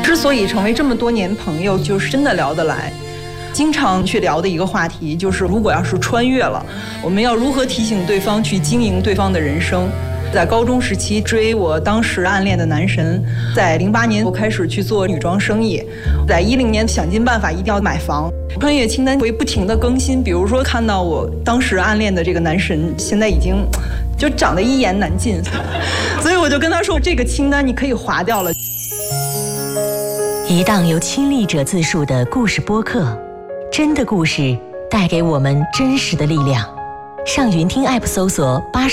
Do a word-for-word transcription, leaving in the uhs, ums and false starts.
之所以成为这么多年朋友，就是真的聊得来。经常去聊的一个话题就是，如果要是穿越了，我们要如何提醒对方去经营对方的人生。在高中时期追我当时暗恋的男神，在零八年我开始去做女装生意，在一零年想尽办法一定要买房。穿越清单会不停的更新，比如说看到我当时暗恋的这个男神现在已经就长得一言难尽，所以我就跟他说，这个清单你可以划掉了。 一档由亲历者自述的故事播客，真的故事带给我们真实的力量。上云听 App 搜索八十